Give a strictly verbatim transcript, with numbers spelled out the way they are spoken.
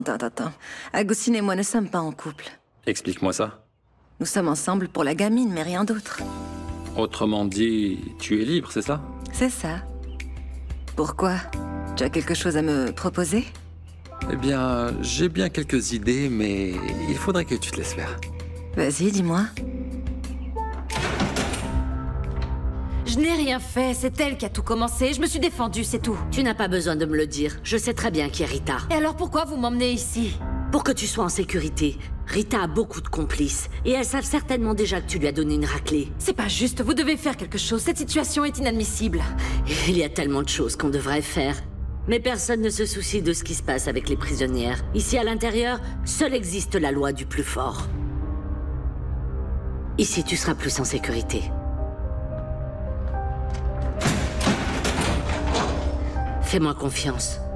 Attends, attends. Agustine et moi ne sommes pas en couple. Explique-moi ça. Nous sommes ensemble pour la gamine, mais rien d'autre. Autrement dit, tu es libre, c'est ça? C'est ça. Pourquoi? Tu as quelque chose à me proposer? Eh bien, j'ai bien quelques idées, mais il faudrait que tu te laisses faire. Vas-y, dis-moi. Je n'ai rien fait, c'est elle qui a tout commencé. Je me suis défendue, c'est tout. Tu n'as pas besoin de me le dire. Je sais très bien qui est Rita. Et alors pourquoi vous m'emmenez ici? Pour que tu sois en sécurité. Rita a beaucoup de complices. Et elles savent certainement déjà que tu lui as donné une raclée. C'est pas juste, vous devez faire quelque chose. Cette situation est inadmissible. Il y a tellement de choses qu'on devrait faire. Mais personne ne se soucie de ce qui se passe avec les prisonnières. Ici à l'intérieur, seule existe la loi du plus fort. Ici, tu seras plus en sécurité. Fais-moi confiance.